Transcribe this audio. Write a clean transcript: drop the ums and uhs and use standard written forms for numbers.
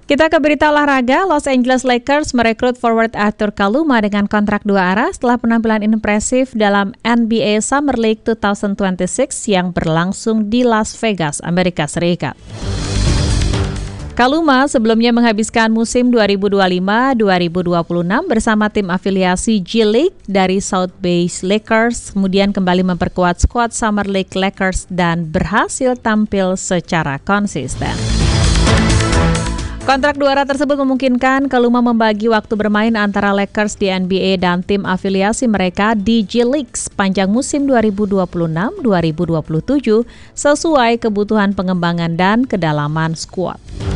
Kita ke berita olahraga. Los Angeles Lakers merekrut forward Arthur Kaluma dengan kontrak 2 arah setelah penampilan impresif dalam NBA Summer League 2026 yang berlangsung di Las Vegas, Amerika Serikat. Kaluma sebelumnya menghabiskan musim 2025-2026 bersama tim afiliasi G League dari South Bay Lakers, kemudian kembali memperkuat skuad Summer League Lakers dan berhasil tampil secara konsisten. Kontrak 2 arah tersebut memungkinkan Kaluma membagi waktu bermain antara Lakers di NBA dan tim afiliasi mereka di G League sepanjang musim 2026-2027 sesuai kebutuhan pengembangan dan kedalaman skuad.